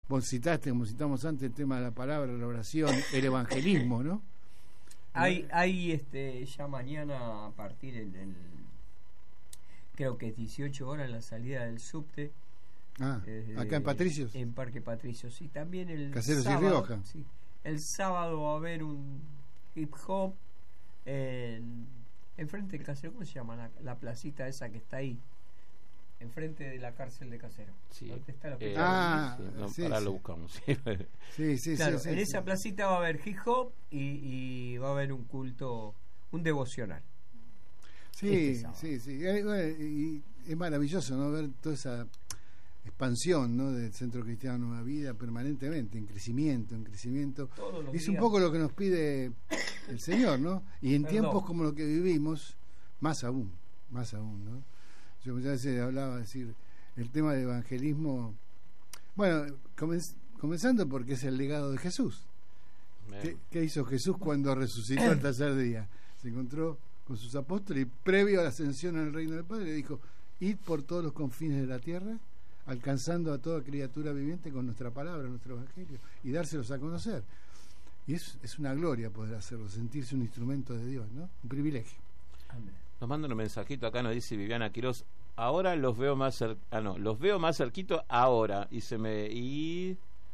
vos citaste, como citamos antes, el tema de la palabra, la oración, el evangelismo, ¿no? Hay ya mañana a partir creo que es 18 horas la salida del subte. Acá en Patricios. En Parque Patricios. Y también el Caseros sábado, y Rioja. Sí, el sábado va a haber un hip hop enfrente del Casero. ¿Cómo se llama la placita esa que está ahí? Enfrente de la cárcel de Casero. Sí. ¿Dónde está el hospital? Ahora lo buscamos. Sí, claro, en esa placita va a haber hip hop y va a haber un culto, un devocional. Sí. Y es maravilloso, ¿no? Ver toda esa expansión, ¿no? Del Centro Cristiano Nueva Vida permanentemente, en crecimiento. Es un poco lo que nos pide el Señor, ¿no? Y en tiempos como lo que vivimos, más aún, ¿no? Yo muchas veces hablaba, decir, el tema del evangelismo, bueno, comenzando porque es el legado de Jesús. ¿Qué hizo Jesús cuando resucitó el tercer día? Se encontró con sus apóstoles y previo a la ascensión al reino del Padre le dijo: id por todos los confines de la tierra, alcanzando a toda criatura viviente con nuestra palabra, nuestro evangelio, y dárselos a conocer. Y es una gloria poder hacerlo, sentirse un instrumento de Dios, ¿no? Un privilegio. Amén. Nos mandan un mensajito acá, nos dice Viviana Quiroz: ahora los veo más los veo más cerquito ahora, y se ve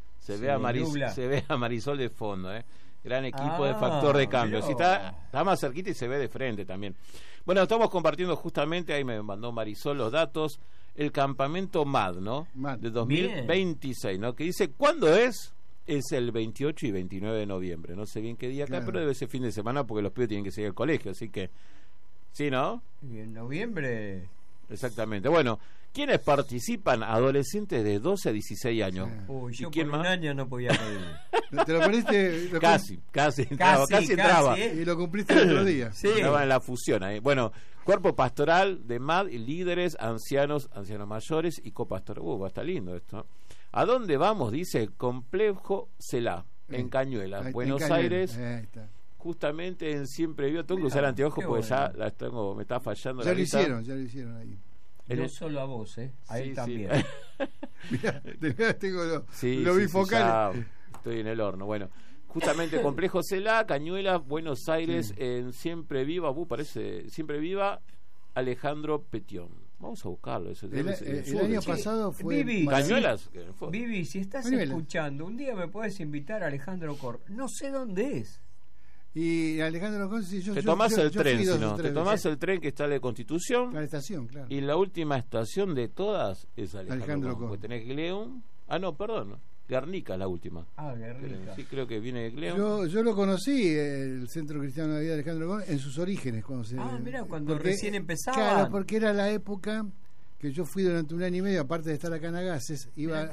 a Marisol de fondo, gran equipo de Factor de Cambio. Sí, está más cerquita y se ve de frente también. Bueno, estamos compartiendo justamente, ahí me mandó Marisol los datos, el campamento MAD, ¿no? De 2026, ¿no? Que dice, ¿cuándo es? Es el 28 y 29 de noviembre. No sé bien qué día acá, pero debe ser fin de semana porque los pibes tienen que seguir al colegio, así que... ¿Sí, no? Y en noviembre... Exactamente. Bueno, ¿quiénes participan? Adolescentes de 12 a 16 años. Uy, yo quién por más? un año no podía pedir. ¿Te lo poniste? Casi entraba. Y lo cumpliste el otro día. Sí. Estaba en la fusión ahí. Bueno, cuerpo pastoral de MAD y líderes, ancianos mayores y copastoral. Va a estar lindo esto. ¿A dónde vamos? Dice el complejo Celá, en Cañuelas, Buenos Aires. Ahí está. Justamente en Siempre Vivo. Tengo que usar anteojos porque ya me está fallando ya la vista. Ya lo hicieron ahí. No solo a vos, a él también. Mirá, tengo lo bifocal. Ya estoy en el horno. Bueno, justamente complejo Celá, Cañuelas, Buenos Aires, en Siempre Viva, Siempre Viva, Alejandro Petión. Vamos a buscarlo. El año pasado fue Vivi, Cañuelas. Vivi, si estás escuchando, un día me puedes invitar a Alejandro Cor. No sé dónde es. Y Alejandro Cor, si te tomás el tren, te tomás el tren que está en la Constitución. La estación, claro. Y la última estación de todas es Alejandro Cor. Tenés Gleum. Guernica la última. Guernica. Sí, creo que viene de Gleum. Yo lo conocí, el Centro Cristiano de la Vida de Alejandro Cor, en sus orígenes. Cuando recién empezaba. Claro, porque era la época que yo fui durante un año y medio, aparte de estar acá en Agaces,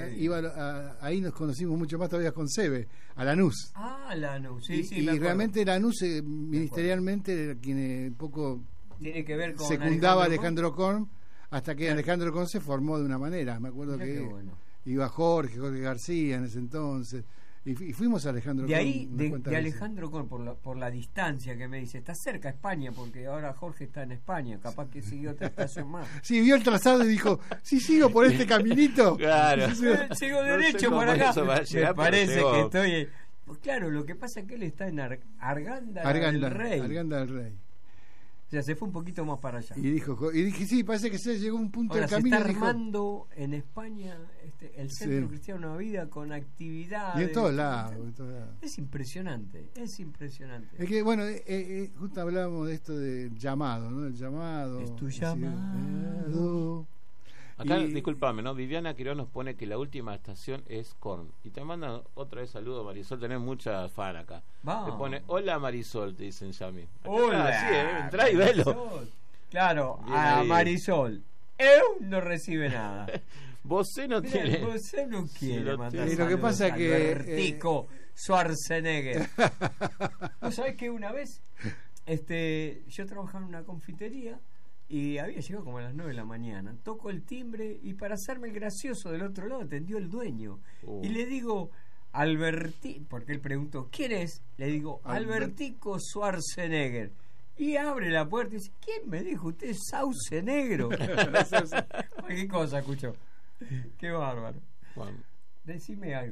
ahí nos conocimos mucho más todavía con Sebe, a Lanús. Lanús, y realmente Lanús ministerialmente era quien un poco tiene que ver con secundaba a Alejandro Korn, hasta que Alejandro Korn se formó de una manera. Me acuerdo iba Jorge García en ese entonces, y fuimos a Alejandro Korn. De ahí, de Alejandro Korn, por la distancia que me dice, está cerca España, porque ahora Jorge está en España, capaz que siguió otra estación más. Sí, vio el trazado y dijo, si sigo por este caminito. Claro. Sigo derecho por acá. Me parece que estoy... Pues claro, lo que pasa es que él está en Arganda del Rey. O sea, se fue un poquito más para allá. Y dije, sí, parece que se llegó a un punto del camino. Se está armando en España el Centro Cristiano Nueva Vida con actividades. Y en todos lados. Es impresionante. Es que, bueno, justo hablábamos de esto del llamado, ¿no? El llamado. Es tu llamado. Acá, discúlpame, ¿no? Viviana Quiroz nos pone que la última estación es Korn. Y te mandan otra vez saludos, Marisol. Tenés muchas fan acá. Te pone, hola Marisol, te dicen Yami. Hola. Entrá y velo. Claro, Marisol. No recibe nada. Vos no tiene. Vos no quiere mandar. Y lo que pasa es que. Albertico Schwarzenegger. ¿Vos sabés que una vez yo trabajaba en una confitería? Y había llegado como a las 9 de la mañana. Toco el timbre y para hacerme el gracioso del otro lado atendió el dueño. Y le digo, porque él preguntó, ¿quién es? Le digo, Albertico Schwarzenegger. Y abre la puerta y dice, ¿quién me dijo? Usted es Sauce Negro. ¿Qué cosa escuchó? Qué bárbaro. Decime algo.